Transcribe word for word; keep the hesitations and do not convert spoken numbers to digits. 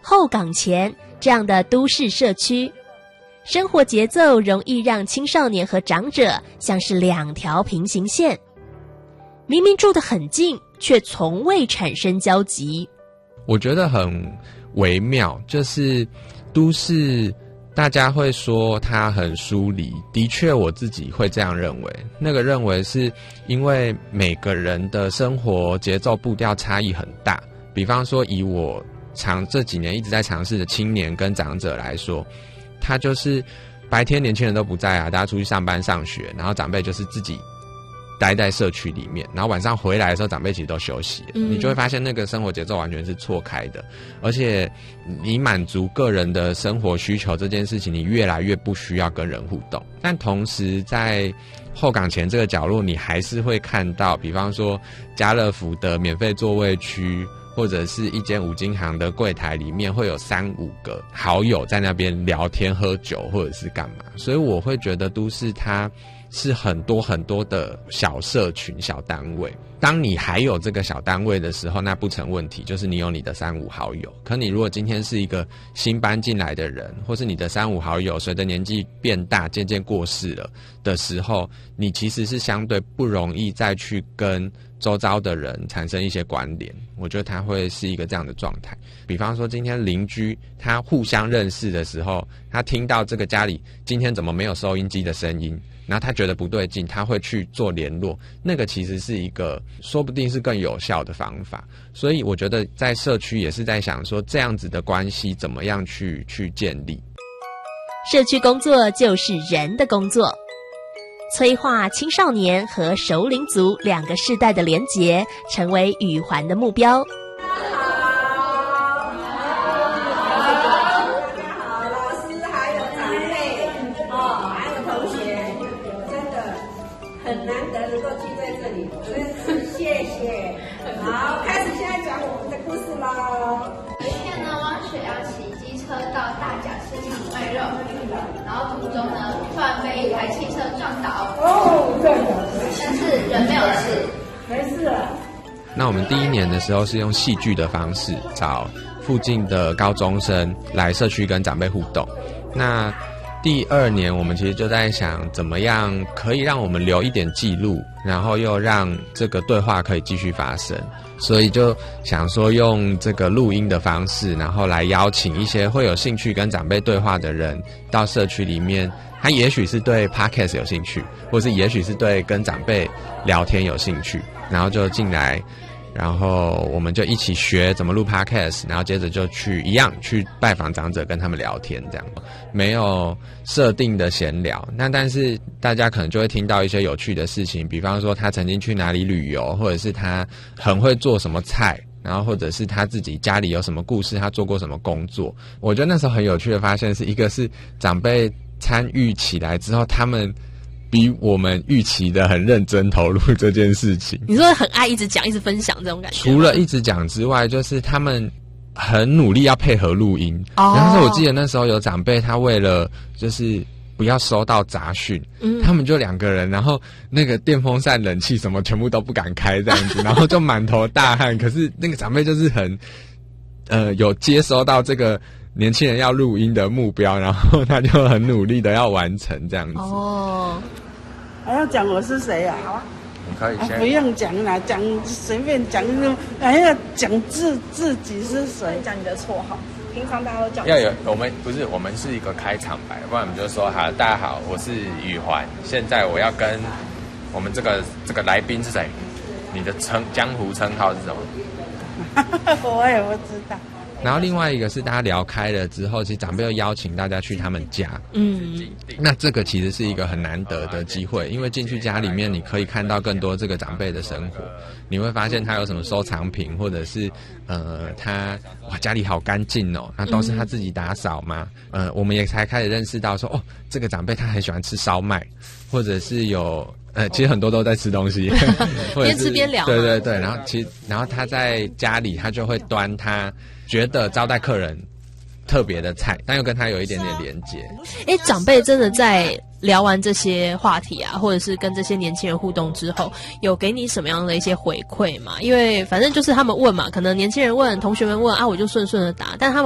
后港前这样的都市社区，生活节奏容易让青少年和长者像是两条平行线，明明住得很近，却从未产生交集。 我觉得很微妙，就是都市大家会说它很疏离，的确我自己会这样认为。那个认为是因为每个人的生活节奏步调差异很大，比方说以我长这几年一直在尝试的青年跟长者来说，他就是白天年轻人都不在啊，大家出去上班上学，然后长辈就是自己待在社区里面，然后晚上回来的时候长辈其实都休息了、嗯、你就会发现那个生活节奏完全是错开的，而且你满足个人的生活需求这件事情，你越来越不需要跟人互动。但同时在后港前这个角落，你还是会看到比方说家乐福的免费座位区，或者是一间五金行的柜台里面会有三五个好友在那边聊天喝酒或者是干嘛。所以我会觉得都市它是很多很多的小社群小单位，当你还有这个小单位的时候，那不成问题，就是你有你的三五好友。可你如果今天是一个新搬进来的人，或是你的三五好友随着年纪变大渐渐过世了的时候，你其实是相对不容易再去跟周遭的人产生一些关联。我觉得他会是一个这样的状态。比方说今天邻居他互相认识的时候，他听到这个家里今天怎么没有收音机的声音，然后他觉得不对劲，他会去做联络，那个其实是一个说不定是更有效的方法。所以我觉得在社区也是在想说，这样子的关系怎么样去去建立。 社区工作就是人的工作，催化青少年和熟龄族两个世代的连结，成为语环的目标。 然后途中呢，突然被一台汽车撞倒。哦，对的。但是人没有事， 没事了。那我们第一年的时候是用戏剧的方式，找附近的高中生来社区跟长辈互动。那第二年我们其实就在想，怎么样可以让我们留一点记录，然后又让这个对话可以继续发生。所以就想说用这个录音的方式，然后来邀请一些会有兴趣跟长辈对话的人到社区里面。他也许是对 podcast 有兴趣，或是也许是对跟长辈聊天有兴趣，然后就进来，然后我们就一起学怎么录 podcast， 然后接着就去一样去拜访长者跟他们聊天，这样没有设定的闲聊。那但是大家可能就会听到一些有趣的事情，比方说他曾经去哪里旅游，或者是他很会做什么菜，然后或者是他自己家里有什么故事，他做过什么工作。我觉得那时候很有趣的发现是，一个是长辈参与起来之后，他们比我们预期的很认真投入这件事情。 你说很爱一直讲一直分享这种感觉？ 除了一直讲之外，就是他们很努力要配合录音。哦，然后我记得那时候有长辈他为了就是不要收到杂讯、嗯、他们就两个人，然后那个电风扇冷气什么全部都不敢开这样子，然后就满头大汗。可是那个长辈就是很呃有接收到这个年轻人要录音的目标，然后他就很努力的要完成这样子。 哦，还要讲我是谁啊？好啊， 你可以先、啊、 不用讲啦，讲随便讲，还要讲自自己是谁， 讲你的绰号。平常大家都叫要有，我们不是，我们是一个开场白，不然我们就说好，大家好，我是宇环，现在我要跟我们这个这个来宾是谁？你的称江湖称号是什么？ 我也不知道。 然后另外一个是大家聊开了之后，其实长辈又邀请大家去他们家， 嗯， 那这个其实是一个很难得的机会，因为进去家里面你可以看到更多这个长辈的生活，你会发现他有什么收藏品，或者是呃他哇家里好干净哦，那都是他自己打扫吗？呃，我们也才开始认识到说，哦，这个长辈他很喜欢吃烧麦，或者是有。呃，其实很多都在吃东西， 边吃边聊。 对对对，然后其实，然后他在家里，他就会端他觉得招待客人特别的菜，但又跟他有一点点连结。 哎，长辈真的在聊完这些话题啊，或者是跟这些年轻人互动之后，有给你什么样的一些回馈吗？因为反正就是他们问嘛，可能年轻人问，同学们问啊，我就顺顺的答，但他们